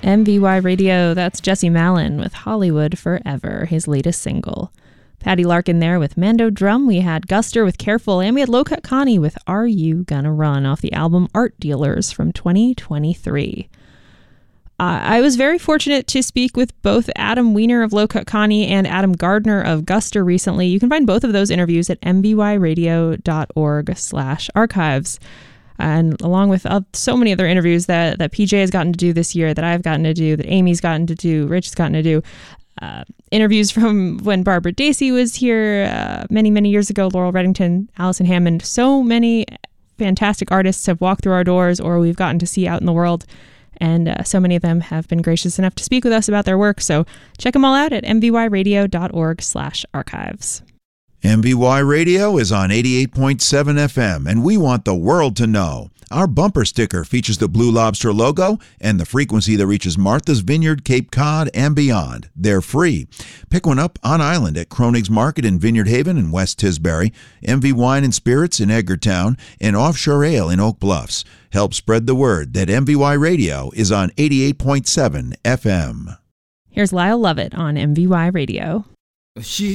MVY Radio, that's Jesse Malin with Hollywood Forever, his latest single. Patty Larkin there with Mando Drum. We had Guster with Careful, and we had Low Cut Connie with Are You Gonna Run off the album Art Dealers from 2023. I was very fortunate to speak with both Adam Weiner of Low Cut Connie and Adam Gardner of Guster recently. You can find both of those interviews at mvyradio.org/archives. And along with so many other interviews that PJ has gotten to do this year, that I've gotten to do, that Amy's gotten to do, Rich has gotten to do, interviews from when Barbara Dacey was here many, many years ago, Laurel Reddington, Allison Hammond. So many fantastic artists have walked through our doors or we've gotten to see out in the world. And so many of them have been gracious enough to speak with us about their work. So check them all out at mvyradio.org/archives. MVY Radio is on 88.7 FM, and we want the world to know. Our bumper sticker features the Blue Lobster logo and the frequency that reaches Martha's Vineyard, Cape Cod, and beyond. They're free. Pick one up on island at Kronig's Market in Vineyard Haven and West Tisbury, MV Wine and Spirits in Edgartown, and Offshore Ale in Oak Bluffs. Help spread the word that MVY Radio is on 88.7 FM. Here's Lyle Lovett on MVY Radio.